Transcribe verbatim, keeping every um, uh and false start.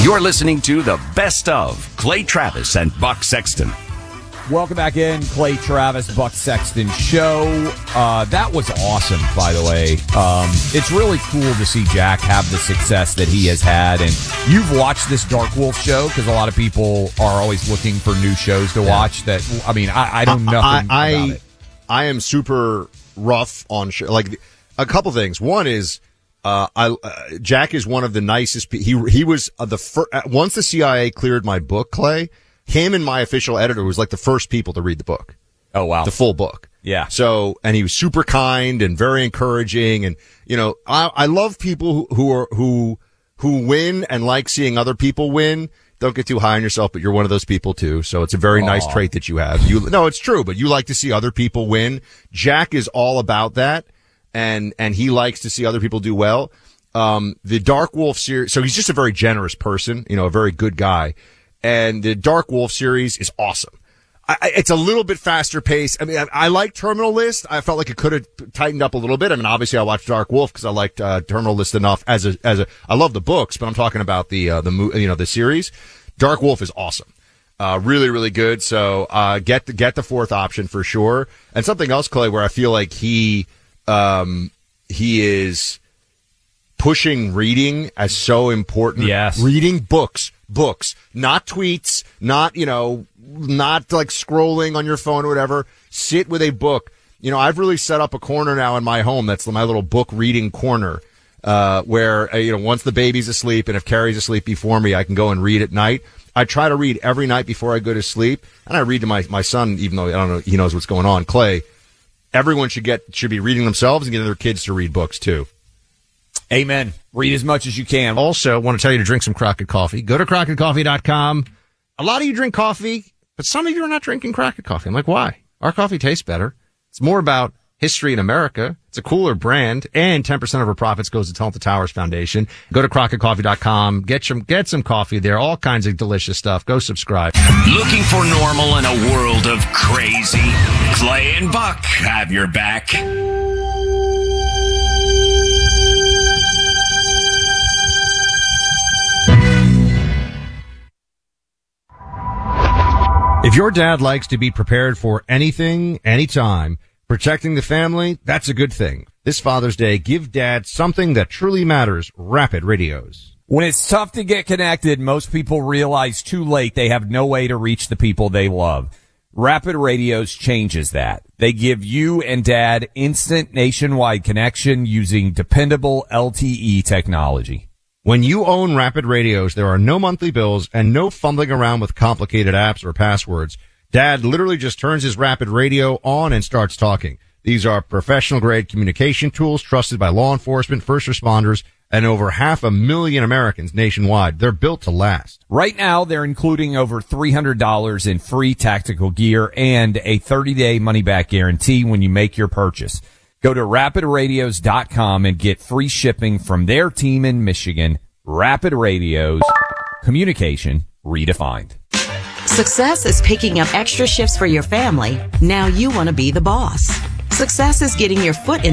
You're listening to the best of Clay Travis and Buck Sexton. Welcome back in, Clay Travis, Buck Sexton Show. Uh, that was awesome, by the way. Um, it's really cool to see Jack have the success that he has had. And you've watched this Dark Wolf show because a lot of people are always looking for new shows to watch. That I mean, I, I don't know nothing I, I, about it. I am super rough on show. Like a couple things. One is uh, I uh, Jack is one of the nicest. Pe- he he was uh, the fir- once the C I A cleared my book, Clay. Him and my official editor was like the first people to read the book. Oh, wow. The full book. Yeah. So, and he was super kind and very encouraging. And, you know, I, I love people who, who are, who, who win and like seeing other people win. Don't get too high on yourself, but you're one of those people too. So it's a very Aww. nice trait that you have. You, no, it's true, but you like to see other people win. Jack is all about that. And, and he likes to see other people do well. Um, the Dark Wolf series, so he's just a very generous person, you know, a very good guy. And the Dark Wolf series is awesome. I, it's a little bit faster paced. I mean, I, I like Terminal List. I felt like it could have tightened up a little bit. I mean, obviously I watched Dark Wolf because I liked, uh, Terminal List enough as a, as a, I love the books, but I'm talking about the, uh, the, you know, the series. Dark Wolf is awesome. Uh, really, really good. So, uh, get the, get the fourth option for sure. And something else, Clay, where I feel like he, um, he is pushing reading as so important. Yes. Reading books. Books, not tweets, not, you know, not like scrolling on your phone or whatever. Sit with a book. You know, I've really set up a corner now in my home. That's my little book reading corner, uh, where, uh, you know, once the baby's asleep and if Carrie's asleep before me, I can go and read at night. I try to read every night before I go to sleep. And I read to my, my son, even though I don't know, he knows what's going on. Clay, everyone should get, should be reading themselves and getting their kids to read books too. Amen. Read as much as you can. Also, want to tell you to drink some Crockett coffee. Go to crockett coffee dot com. A lot of you drink coffee, but some of you are not drinking Crockett coffee. I'm like, why? Our coffee tastes better. It's more about history in America. It's a cooler brand, and ten percent of our profits goes to Talent Towers Foundation. Go to crockett coffee dot com. Get some, get some coffee there. All kinds of delicious stuff. Go subscribe. Looking for normal in a world of crazy? Clay and Buck have your back. If your dad likes to be prepared for anything, anytime, protecting the family, that's a good thing. This Father's Day, give Dad something that truly matters. Rapid Radios. When it's tough to get connected, most people realize too late they have no way to reach the people they love. Rapid Radios changes that. They give you and Dad instant nationwide connection using dependable L T E technology. When you own Rapid Radios, there are no monthly bills and no fumbling around with complicated apps or passwords. Dad literally just turns his Rapid Radio on and starts talking. These are professional-grade communication tools trusted by law enforcement, first responders, and over half a million Americans nationwide. They're built to last. Right now, they're including over three hundred dollars in free tactical gear and a thirty-day money-back guarantee when you make your purchase. Go to rapid radios dot com and get free shipping from their team in Michigan. Rapid Radios, communication redefined. Success is picking up extra shifts for your family. Now you want to be the boss. Success is getting your foot in